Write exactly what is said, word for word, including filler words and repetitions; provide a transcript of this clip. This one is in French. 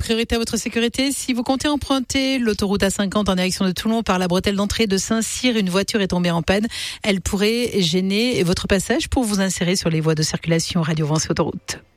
priorité à votre sécurité. Si vous comptez emprunter l'autoroute A cinquante en direction de Toulon par la bretelle d'entrée de Saint-Cyr, une voiture est tombée en panne. Elle pourrait gêner votre passage pour vous insérer sur les voies de circulation Radio Vence Autoroute.